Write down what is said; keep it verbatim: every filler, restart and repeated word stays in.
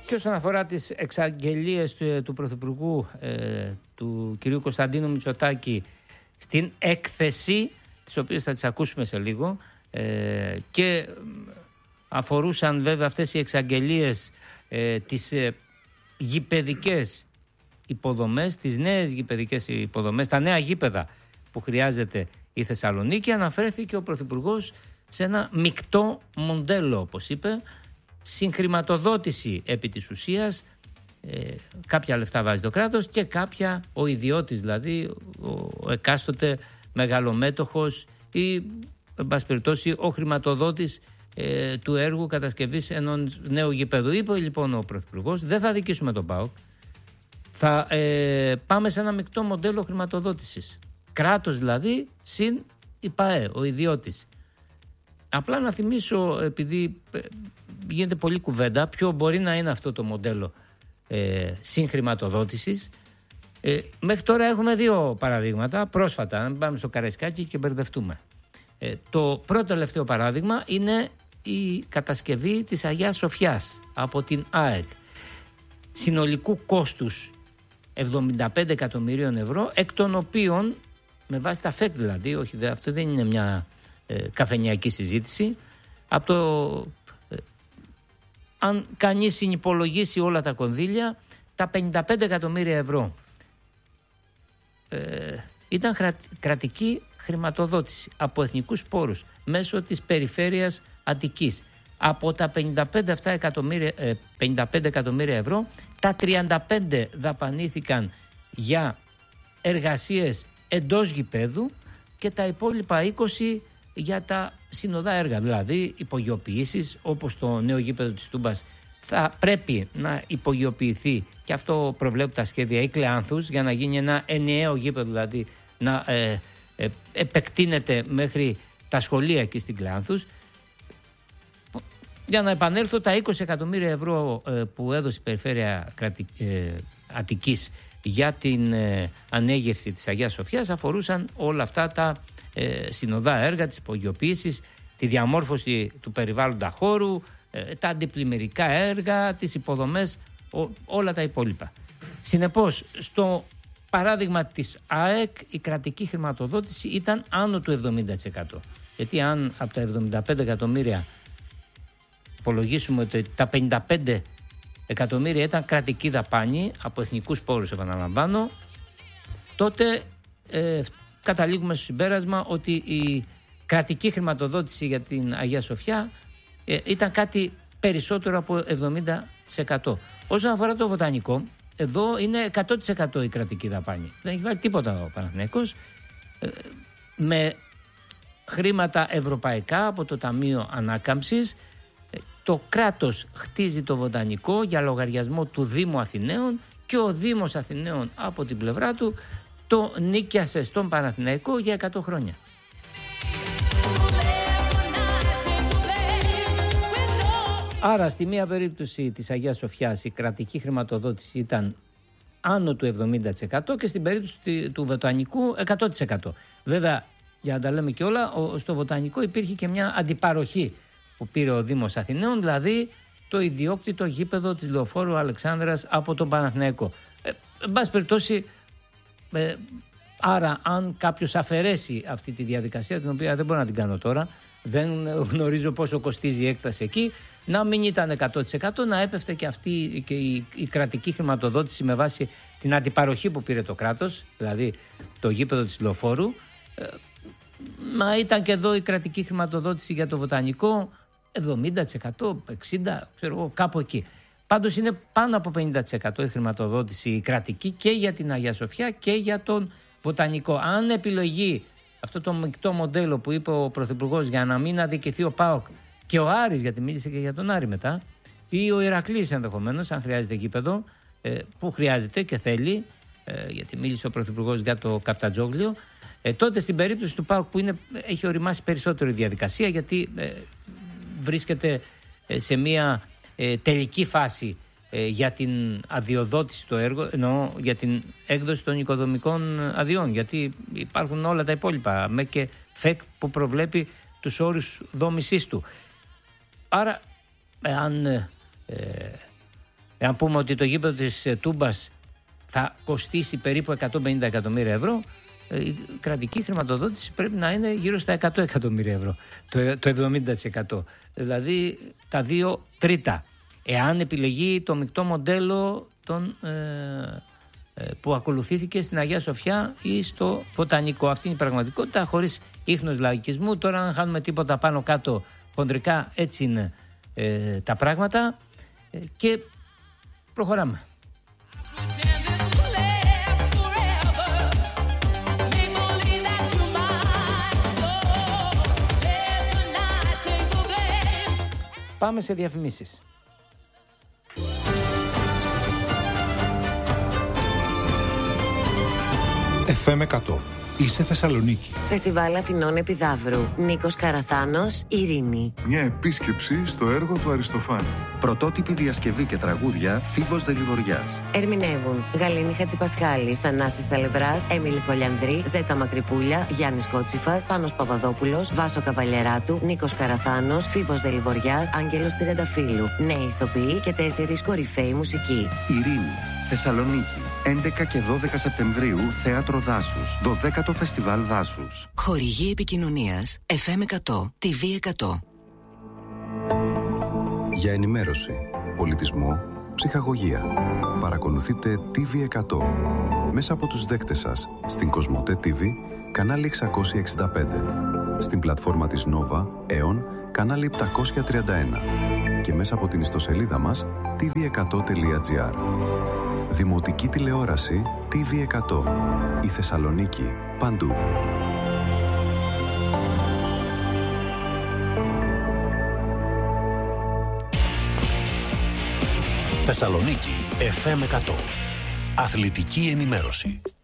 Και όσον αφορά τις εξαγγελίες του, του Πρωθυπουργού ε, του κυρίου Κωνσταντίνου Μητσοτάκη στην έκθεση, τις οποίες θα τις ακούσουμε σε λίγο, ε, και αφορούσαν βέβαια αυτές οι εξαγγελίες ε, τις ε, γηπεδικές υποδομές, τις νέες γηπεδικές υποδομές, τα νέα γήπεδα που χρειάζεται η Θεσσαλονίκη. Αναφέρθηκε ο Πρωθυπουργός σε ένα μεικτό μοντέλο, όπως είπε, συγχρηματοδότηση επί της ουσίας, ε, κάποια λεφτά βάζει το κράτος και κάποια ο ιδιώτης, δηλαδή ο, ο εκάστοτε μεγαλομέτοχος ή εν πάση περιπτώσει ο χρηματοδότης ε, του έργου κατασκευής ενός νέου γηπέδου. Είπε λοιπόν ο Πρωθυπουργός, δεν θα δικήσουμε τον ΠΑΟΚ, θα ε, πάμε σε ένα μεικτό μοντέλο χρηματοδότησης. Κράτος δηλαδή συν η ΠΑΕ, ο ιδιώτης. Απλά να θυμίσω, επειδή γίνεται πολλή κουβέντα, ποιο μπορεί να είναι αυτό το μοντέλο ε, συγχρηματοδότησης. Ε, μέχρι τώρα έχουμε δύο παραδείγματα, πρόσφατα, αν πάμε στο Καραϊσκάκι και μπερδευτούμε. Ε, το πρώτο τελευταίο παράδειγμα είναι η κατασκευή της Αγίας Σοφιάς από την ΑΕΚ. Συνολικού κόστους εβδομήντα πέντε εκατομμυρίων ευρώ, εκ των οποίων, με βάση τα ΦΕΚ δηλαδή, όχι, αυτό δεν είναι μια ε, καφενιακή συζήτηση, από το, ε, αν κανείς συνυπολογίσει όλα τα κονδύλια, τα πενήντα πέντε εκατομμύρια ευρώ ε, ήταν κρατική χρηματοδότηση από εθνικούς πόρους μέσω της περιφέρειας Αττικής. Από τα πενήντα πέντε εκατομμύρια, ε, πενήντα πέντε εκατομμύρια ευρώ, τα τριάντα πέντε δαπανήθηκαν για εργασίες εντός γηπέδου και τα υπόλοιπα είκοσι για τα συνοδά έργα, δηλαδή υπογειοποιήσεις, όπως το νέο γήπεδο της Τούμπας θα πρέπει να υπογειοποιηθεί, και αυτό προβλέπουν τα σχέδια, η Κλεάνθους, για να γίνει ένα ενιαίο γήπεδο, δηλαδή να ε, ε, επεκτείνεται μέχρι τα σχολεία εκεί στην Κλεάνθους. Για να επανέλθω, τα είκοσι εκατομμύρια ευρώ ε, που έδωσε η Περιφέρεια Κρατη, ε, Αττικής για την ε, ανέγερση της Αγίας Σοφιάς αφορούσαν όλα αυτά τα ε, συνοδά έργα, τις υπογειοποίησεις, τη διαμόρφωση του περιβάλλοντα χώρου, ε, τα αντιπλημμυρικά έργα, τις υποδομές, ό, όλα τα υπόλοιπα. Συνεπώς, στο παράδειγμα της ΑΕΚ η κρατική χρηματοδότηση ήταν άνω του εβδομήντα τοις εκατό. Γιατί αν από τα εβδομήντα πέντε εκατομμύρια υπολογίσουμε ότι τα πενήντα πέντε εκατομμύρια ήταν κρατική δαπάνη από εθνικούς πόρους, επαναλαμβάνω, τότε ε, καταλήγουμε στο συμπέρασμα ότι η κρατική χρηματοδότηση για την Αγία Σοφιά ε, ήταν κάτι περισσότερο από εβδομήντα τοις εκατό. Όσον αφορά το Βοτανικό, εδώ είναι εκατό τοις εκατό η κρατική δαπάνη. Δεν έχει βάλει τίποτα ο Παναθηναϊκός. Ε, με χρήματα ευρωπαϊκά από το Ταμείο Ανάκαμψης, το κράτος χτίζει το Βοτανικό για λογαριασμό του Δήμου Αθηναίων και ο Δήμος Αθηναίων από την πλευρά του το νίκιασε στον Παναθηναϊκό για εκατό χρόνια. Άρα στη μία περίπτωση της Αγίας Σοφιάς η κρατική χρηματοδότηση ήταν άνω του εβδομήντα τοις εκατό και στην περίπτωση του Βοτανικού εκατό τοις εκατό. Βέβαια, για να τα λέμε και όλα, στο Βοτανικό υπήρχε και μια αντιπαροχή που πήρε ο Δήμος Αθηναίων, δηλαδή το ιδιόκτητο γήπεδο της Λεωφόρου Αλεξάνδρας από τον Παναθηναϊκό. Ε, εν πάση περιπτώσει, ε, άρα αν κάποιος αφαιρέσει αυτή τη διαδικασία, την οποία δεν μπορώ να την κάνω τώρα, δεν γνωρίζω πόσο κοστίζει η έκταση εκεί, να μην ήταν εκατό τοις εκατό, να έπεφτε και αυτή και η, η κρατική χρηματοδότηση με βάση την αντιπαροχή που πήρε το κράτος, δηλαδή το γήπεδο της Λεωφόρου. Ε, μα ήταν και εδώ η κρατική χρηματοδότηση για το Βοτανικό εβδομήντα τοις εκατό, εξήντα τοις εκατό, ξέρω εγώ, κάπου εκεί. Πάντως είναι πάνω από πενήντα τοις εκατό η χρηματοδότηση η κρατική και για την Αγία Σοφιά και για τον Βοτανικό. Αν επιλογεί αυτό το μεικτό μοντέλο που είπε ο Πρωθυπουργός για να μην αδικηθεί ο ΠΑΟΚ και ο Άρης, γιατί μίλησε και για τον Άρη μετά, ή ο Ηρακλής ενδεχομένως, αν χρειάζεται γήπεδο, που χρειάζεται και θέλει, γιατί μίλησε ο Πρωθυπουργός για το Καφτατζόγλιο, ε, τότε στην περίπτωση του ΠΑΟΚ που είναι, έχει οριμάσει περισσότερο η διαδικασία, γιατί ε, βρίσκεται ε, σε μια ε, τελική φάση ε, για την αδειοδότηση του έργου, εννοώ για την έκδοση των οικοδομικών αδειών, γιατί υπάρχουν όλα τα υπόλοιπα, με και ΦΕΚ που προβλέπει τους όρους δόμησής του. Άρα, αν ε, εάν πούμε ότι το γήπεδο της Τούμπας θα κοστίσει περίπου εκατόν πενήντα εκατομμύρια ευρώ, η κρατική χρηματοδότηση πρέπει να είναι γύρω στα εκατό εκατομμύρια ευρώ, το, το εβδομήντα τοις εκατό. Δηλαδή τα δύο τρίτα. Εάν επιλεγεί το μεικτό μοντέλο των, ε, ε, που ακολουθήθηκε στην Αγία Σοφιά ή στο Βοτανικό. Αυτή είναι η πραγματικότητα, χωρίς ίχνος λαϊκισμού. Τώρα, αν χάνουμε τίποτα πάνω κάτω, χοντρικά έτσι είναι ε, τα πράγματα ε, και προχωράμε. Πάμε σε διαφημίσεις. εφ εμ εκατό. Είσαι Θεσσαλονίκη. Φεστιβάλ Αθηνών Επιδαύρου. Νίκος Καραθάνος, Ειρήνη. Μια επίσκεψη στο έργο του Αριστοφάνη. Πρωτότυπη διασκευή και τραγούδια, Φίβος Δελιβοριάς. Ερμηνεύουν Γαλήνη Χατζηπασχάλη, Θανάσης Αλευράς, Έμιλη Κολιανδρή, Ζέτα Μακρυπούλια, Γιάννης Κότσιφας, Πάνος Παπαδόπουλος, Βάσο Καβαλιεράτου, Νίκος Καραθάνος, Φίβος Δελιβοριάς, Άγγελος Τριανταφύλου. Νέοι ηθοποιοί και τέσσερις κορυφαίοι μουσικοί. Ειρήνη. Θεσσαλονίκη. έντεκα και δώδεκα Σεπτεμβρίου, Θέατρο Δάσους. δωδέκατο Φεστιβάλ Δάσους. Χορηγή επικοινωνίας εφ εμ εκατό, τι βι εκατό. Για ενημέρωση, πολιτισμό, ψυχαγωγία. Παρακολουθείτε τι βι εκατό μέσα από τους δέκτες σας στην Κοσμοτέ τι βι, κανάλι εξακόσια εξήντα πέντε, στην πλατφόρμα της Nova, Aeon, κανάλι επτακόσια τριάντα ένα και μέσα από την ιστοσελίδα μας τι βι εκατό τελεία τζι άρ. Δημοτική τηλεόραση τι βι εκατό. Η Θεσσαλονίκη παντού. Θεσσαλονίκη εφ εμ εκατό. Αθλητική ενημέρωση.